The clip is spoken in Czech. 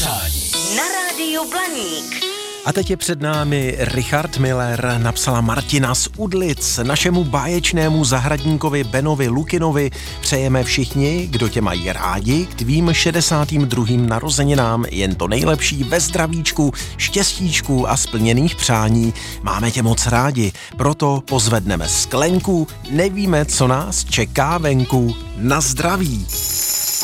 přání na rádiu Blaník. A teď je před námi Richard Miller, napsala Martina z Udlic. Našemu báječnému zahradníkovi Benovi Lukinovi přejeme všichni, kdo tě mají rádi, k tvým 62. narozeninám jen to nejlepší ve zdravíčku, štěstíčku a splněných přání. Máme tě moc rádi, proto pozvedneme sklenku, nevíme, co nás čeká venku. Na zdraví!